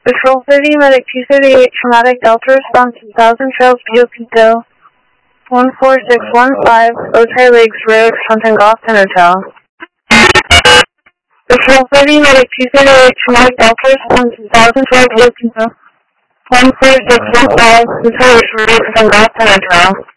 Patrol 30, Medic 238, Traumatic Delta Response 1000 Trails, BOP 14615, Otay Lakes Road, Hunting Golf Hotel. Patrol 30, Medic 238, Traumatic Delta Response 1000 Trails, BOP 14615, Otay Lakes Road, Hunting Golf Hotel.